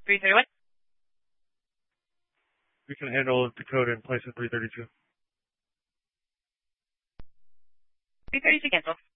331. We can handle Dakota and place at 332. 332 cancel.